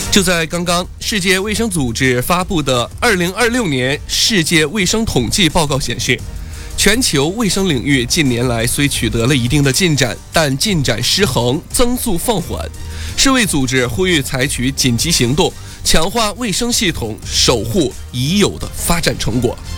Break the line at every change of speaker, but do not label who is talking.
就在刚刚，世界卫生组织发布的2026年世界卫生统计报告显示，全球卫生领域近年来虽取得了一定的进展，但进展失衡，增速放缓。世卫组织呼吁采取紧急行动，强化卫生系统，守护已有的发展成果。